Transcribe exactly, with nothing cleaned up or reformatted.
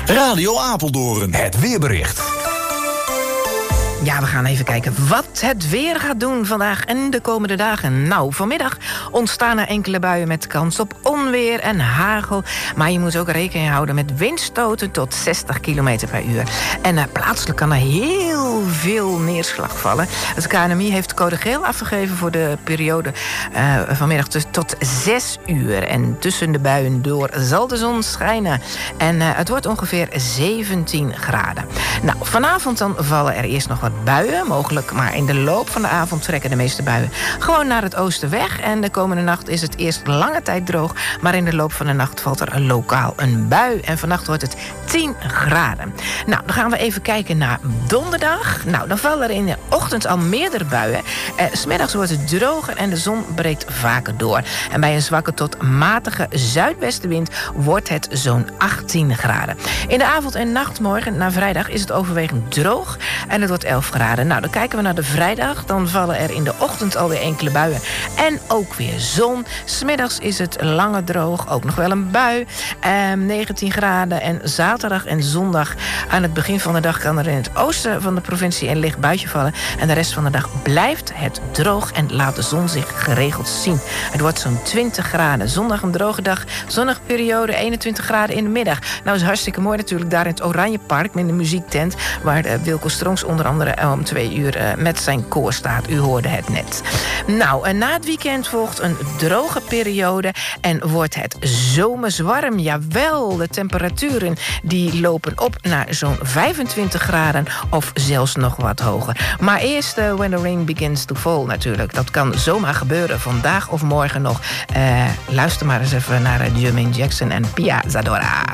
Radio Apeldoorn. Het weerbericht. Ja, we gaan even kijken wat het weer gaat doen vandaag en de komende dagen. Nou, vanmiddag ontstaan er enkele buien met kans op onweer en hagel. Maar je moet ook rekening houden met windstoten tot zestig kilometer per uur. En uh, plaatselijk kan er heel veel neerslag vallen. Het K N M I heeft code geel afgegeven voor de periode uh, vanmiddag dus tot zes uur. En tussen de buien door zal de zon schijnen. En uh, het wordt ongeveer zeventien graden. Nou, vanavond dan vallen er eerst nog wat buien, mogelijk, maar in de loop van de avond trekken de meeste buien gewoon naar het oosten weg. En de komende nacht is het eerst lange tijd droog, maar in de loop van de nacht valt er lokaal een bui. En vannacht wordt het tien graden. Nou, dan gaan we even kijken naar donderdag. Nou, dan vallen er in de ochtend al meerdere buien. Eh, 's middags wordt het droger en de zon breekt vaker door. En bij een zwakke tot matige zuidwestenwind wordt het zo'n achttien graden. In de avond en nacht morgen naar vrijdag is het overwegend droog en het wordt elf graden. Nou, dan kijken we naar de vrijdag. Dan vallen er in de ochtend alweer enkele buien. En ook weer zon. 's Middags is het langer droog. Ook nog wel een bui. Ehm, negentien graden. En zaterdag en zondag aan het begin van de dag kan er in het oosten van de provincie een licht buitje vallen. En de rest van de dag blijft het droog en laat de zon zich geregeld zien. Het wordt zo'n twintig graden. Zondag een droge dag. Zonnige periode, eenentwintig graden in de middag. Nou, is hartstikke mooi natuurlijk daar in het Oranjepark met de muziektent, waar uh, Wilco Strongs onder andere om twee uur uh, met zijn koor staat. U hoorde het net. Nou, en na het weekend volgt een droge periode en wordt het zomers warm. Jawel, de temperaturen die lopen op naar zo'n vijfentwintig graden of zelfs nog wat hoger. Maar eerst uh, when the rain begins to fall natuurlijk. Dat kan zomaar gebeuren vandaag of morgen nog. Uh, luister maar eens even naar uh, Jermaine Jackson en Pia Zadora.